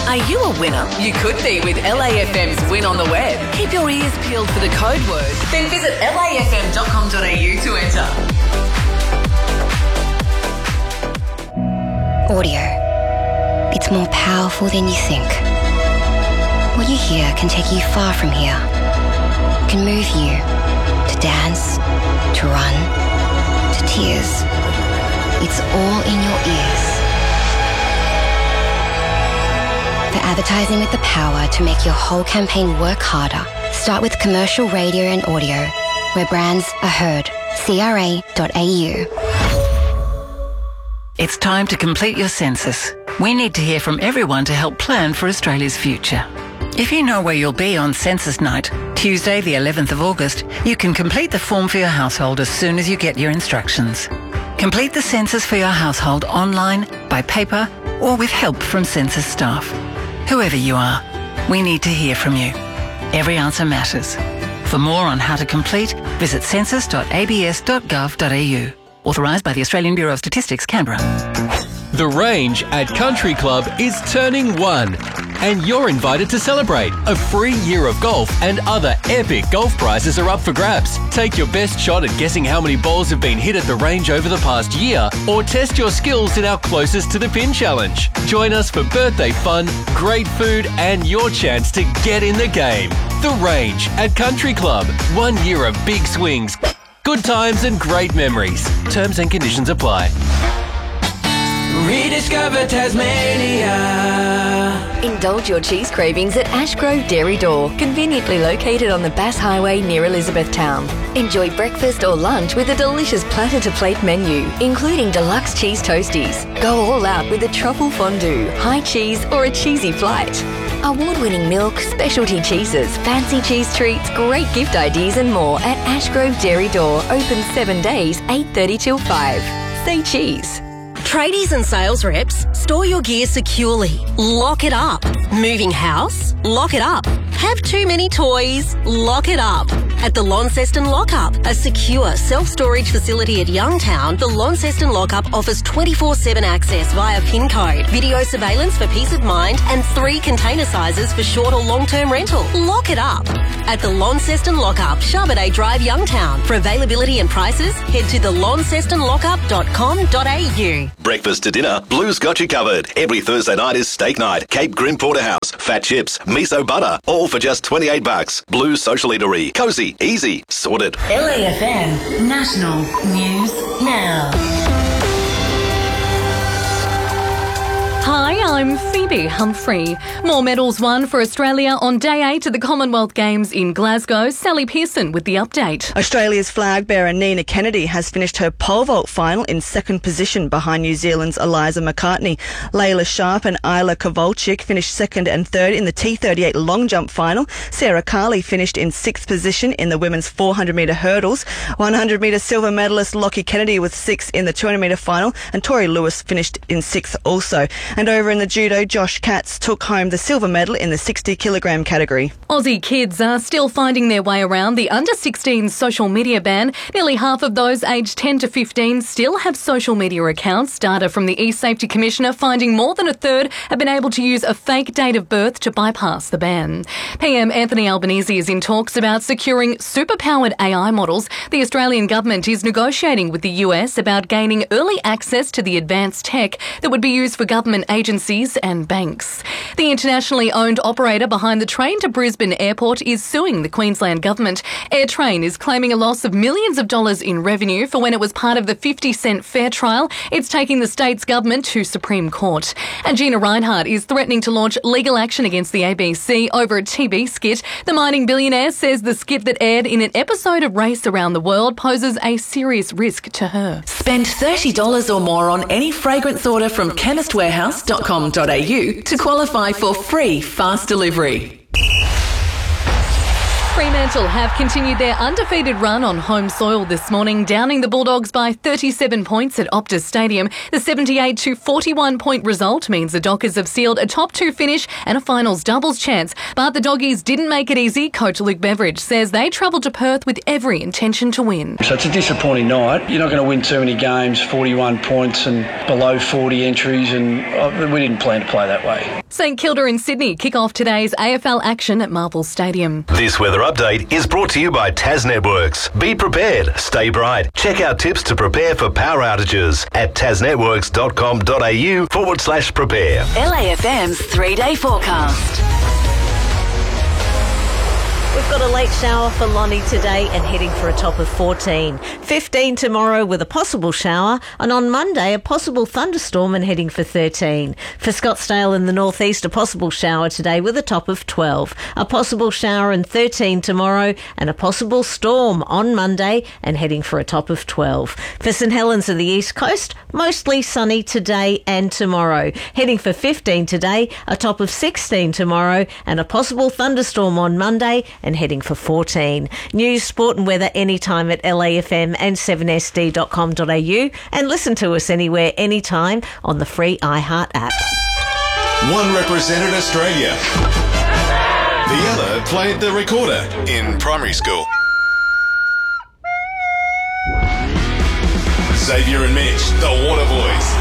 Are you a winner? You could be with LAFM's Win on the Web. Keep your ears peeled for the code word. Then visit lafm.com.au to enter. Audio. It's more powerful than you think. What you hear can take you far from here. It can move you to dance, to run, to tears. It's all in your ears. For advertising with the power to make your whole campaign work harder, start with commercial radio and audio, where brands are heard. CRA.au. It's time to complete your census. We need to hear from everyone to help plan for Australia's future. If you know where you'll be on census night, Tuesday the 11th of August, you can complete the form for your household as soon as you get your instructions. Complete the census for your household online, by paper, or with help from census staff. Whoever you are, we need to hear from you. Every answer matters. For more on how to complete, visit census.abs.gov.au. Authorised by the Australian Bureau of Statistics, Canberra. The Range at Country Club is turning 1, and you're invited to celebrate. A free year of golf and other epic golf prizes are up for grabs. Take your best shot at guessing how many balls have been hit at the range over the past year, or test your skills in our Closest to the Pin challenge. Join us for birthday fun, great food, and your chance to get in the game. The Range at Country Club. 1 year of big swings, good times and great memories. Terms and conditions apply. Rediscover Tasmania. Indulge your cheese cravings at Ashgrove Dairy Door, conveniently located on the Bass Highway near Elizabethtown. Enjoy breakfast or lunch with a delicious platter-to-plate menu, including deluxe cheese toasties. Go all out with a truffle fondue, high cheese or a cheesy flight. Award-winning milk, specialty cheeses, fancy cheese treats, great gift ideas and more at Ashgrove Dairy Door. Open 7 days, 8:30 till 5. Say cheese. Tradies and sales reps, store your gear securely. Lock it up. Moving house? Lock it up. Have too many toys? Lock it up. At the Launceston Lockup, a secure self-storage facility at Youngtown, the Launceston Lockup offers 24/7 access via PIN code, video surveillance for peace of mind, and 3 container sizes for short or long-term rental. Lock it up. At the Launceston Lockup, Sharboday Drive, Youngtown. For availability and prices, head to thelauncestonlockup.com.au. Breakfast to dinner, Blue's got you covered. Every Thursday night is steak night. Cape Grim Porterhouse, fat chips, miso butter, all for just $28. Blue's Social Eatery. Cozy, easy, sorted. LAFM National News Now. Hi, I'm Phoebe Humphrey. More medals won for Australia on Day 8 of the Commonwealth Games in Glasgow. Sally Pearson with the update. Australia's flag bearer Nina Kennedy has finished her pole vault final in second position behind New Zealand's Eliza McCartney. Layla Sharp and Isla Kowalczyk finished second and third in the T38 long jump final. Sarah Carley finished in sixth position in the women's 400-metre hurdles. 100-metre silver medalist Lockie Kennedy was sixth in the 200-metre final, and Tori Lewis finished in sixth also. And over in the judo, Josh Katz took home the silver medal in the 60-kilogram category. Aussie kids are still finding their way around the under-16 social media ban. Nearly half of those aged 10 to 15 still have social media accounts. Data from the eSafety Commissioner finding more than a third have been able to use a fake date of birth to bypass the ban. PM Anthony Albanese is in talks about securing superpowered AI models. The Australian government is negotiating with the US about gaining early access to the advanced tech that would be used for government agencies and banks. The internationally owned operator behind the train to Brisbane Airport is suing the Queensland government. AirTrain is claiming a loss of millions of dollars in revenue for when it was part of the 50-cent fare trial. It's taking the state's government to Supreme Court. And Gina Rinehart is threatening to launch legal action against the ABC over a TV skit. The mining billionaire says the skit that aired in an episode of Race Around the World poses a serious risk to her. Spend $30 or more on any fragrance order from chemistwarehouse.com.au to qualify for free fast delivery. Fremantle have continued their undefeated run on home soil this morning, downing the Bulldogs by 37 points at Optus Stadium. The 78-41 point result means the Dockers have sealed a top 2 finish and a finals doubles chance. But the Doggies didn't make it easy. Coach Luke Beveridge says they travelled to Perth with every intention to win. So it's a disappointing night. You're not going to win too many games, 41 points and below 40 entries, and we didn't plan to play that way. St Kilda in Sydney kick off today's AFL action at Marvel Stadium. This weather update is brought to you by Tas Networks. Be prepared, stay bright. Check out tips to prepare for power outages at tasnetworks.com.au/prepare. LAFM's 3-day forecast. We've got a late shower for Lonnie today and heading for a top of 14. 15 tomorrow with a possible shower, and on Monday a possible thunderstorm and heading for 13. For Scottsdale in the northeast, a possible shower today with a top of 12. A possible shower and 13 tomorrow, and a possible storm on Monday and heading for a top of 12. For St Helens of the east coast, mostly sunny today and tomorrow. Heading for 15 today, a top of 16 tomorrow, and a possible thunderstorm on Monday and heading for 14. News, sport and weather anytime at LAFM and 7sd.com.au, and listen to us anywhere, anytime on the free iHeart app. One represented Australia. The other played the recorder in primary school. Xavier and Mitch, the Waterboys.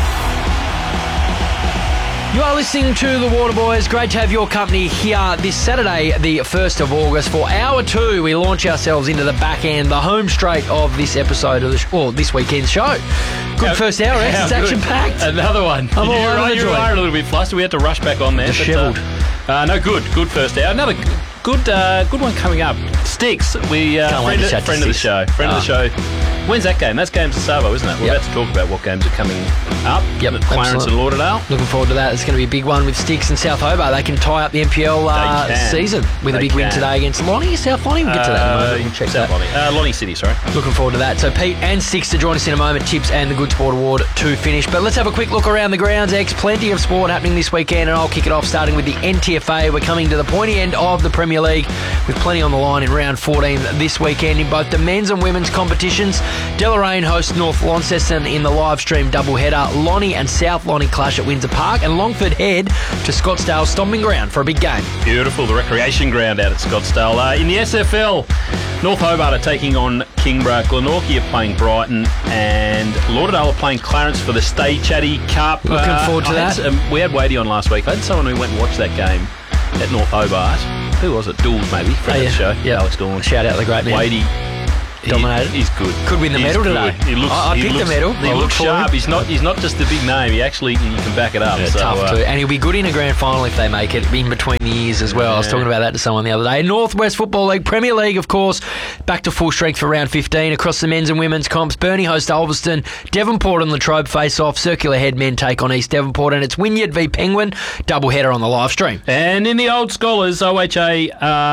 You are listening to The Waterboys. Great to have your company here this Saturday, the 1st of August. For Hour 2, we launch ourselves into the back end, the home straight of this episode of this weekend's show. Good first hour, eh? It's action-packed. Another one. I'm all over the you joint. are a little bit flustered. We had to rush back on there. Dishevelled. No, good first hour. Another good one coming up. Sticks. Friend of the show. Friend of the show. When's that game? That's games at Savo, isn't it? We're about to talk about what games are coming up. Yep, Clarence and Lauderdale. Looking forward to that. It's going to be a big one with Sticks and South Hobart. They can tie up the NPL season with a big win today against Lonnie. South Lonnie, we'll get to that in a moment. We'll check South that. Lonnie City, sorry. Looking forward to that. So Pete and Sticks to join us in a moment. Tips and the Good Sport Award to finish. But let's have a quick look around the grounds, X. Plenty of sport happening this weekend, and I'll kick it off starting with the NTFA. We're coming to the pointy end of the Premier League with plenty on the line in round 14 this weekend in both the men's and women's competitions. Deloraine hosts North Launceston in the live stream doubleheader. Lonnie and South Lonnie clash at Windsor Park, and Longford head to Scottsdale Stomping Ground for a big game. Beautiful, the recreation ground out at Scottsdale. In the SFL, North Hobart are taking on Kingborough. Glenorchy are playing Brighton, and Lauderdale are playing Clarence for the Stay Chatty Cup. Looking forward to that. We had Wadey on last week. I had someone who went and watched that game at North Hobart. Who was it? Dools, maybe. Friend of the show. Yeah, Alex Dools. Shout out the great man. Wadey. Dominated. He's good. Could win the medal today. I picked the medal. He looks sharp. He's not just the big name. He actually, you can back it up. Yeah, so, tough too. And he'll be good in a grand final if they make it in between the years as well. I was talking about that to someone the other day. Northwest Football League, Premier League, of course, back to full strength for round 15 across the men's and women's comps. Burnie host Ulverston, Devonport and Latrobe face off. Circular Head men take on East Devonport, and it's Wynyard v Penguin. Double header on the live stream. And in the Old Scholars, OHA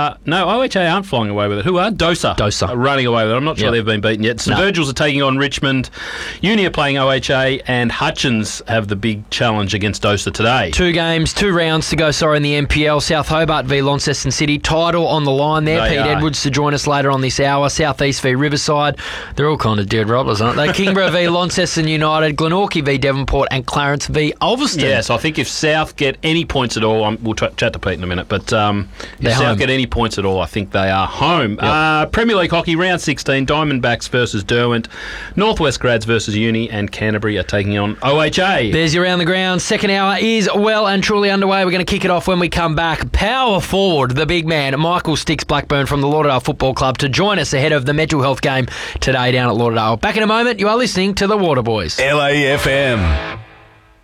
aren't flying away with it. Who are? Dosa. Running away with it. I'm not sure they've been beaten yet. St Virgil's are taking on Richmond. Uni are playing OHA, and Hutchins have the big challenge against Dosa today. 2 rounds to go, in the NPL. South Hobart v Launceston City. Title on the line there. Pete Edwards to join us later on this hour. South East v Riverside. They're all kind of dead robbers, aren't they? Kingborough v Launceston United. Glenorchy v Devonport, and Clarence v Ulverston. Yeah, so I think if South get any points at all, we'll chat to Pete in a minute, but if South get any points at all, I think they are home. Yep. Premier League hockey, round 16, Diamondbacks versus Derwent. Northwest Grads versus Uni, and Canterbury are taking on OHA. There's your round the ground. Second hour is well and truly underway. We're going to kick it off when we come back. Power forward, the big man, Michael Sticks Blackburn from the Lauderdale Football Club, to join us ahead of the mental health game today down at Lauderdale. Back in a moment. You are listening to The Waterboys. LAFM.